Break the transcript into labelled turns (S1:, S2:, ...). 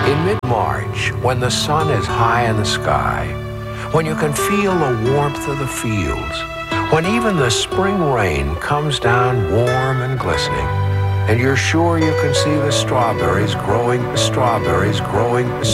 S1: In mid-March, when the sun is high in the sky, when you can feel the warmth of the fields, when even the spring rain comes down warm and glistening, and you're sure you can see the strawberries growing,